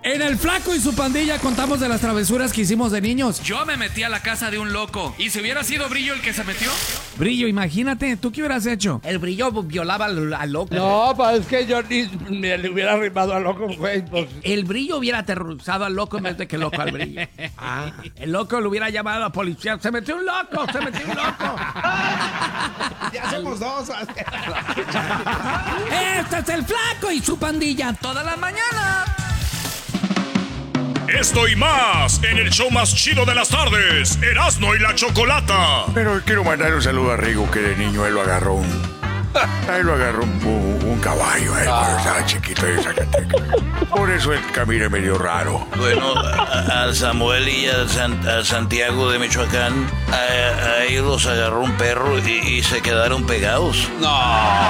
En el Flaco y su pandilla contamos de las travesuras que hicimos de niños. Yo me metí a la casa de un loco. ¿Y si hubiera sido Brillo el que se metió? Brillo, imagínate, ¿tú qué hubieras hecho? El Brillo violaba al loco. No, pues es que yo ni me le hubiera arrimado al loco, güey. Pues. El Brillo hubiera aterrorizado al loco en vez de que el loco al Brillo. El loco le hubiera llamado a la policía. ¡Se metió un loco! ¡Se metió un loco! Ya somos dos. Este es el Flaco y su pandilla. Toda la mañana. Esto y más en el show más chido de las tardes, Erasmo y la Chocolata. Pero quiero mandar un saludo a Rigo, que de niño él lo agarró un caballo cuando estaba chiquito de Zacatecas. Por eso el camino es medio raro. Bueno, al Samuel y a Santiago de Michoacán, a ellos los agarró un perro y se quedaron pegados. No.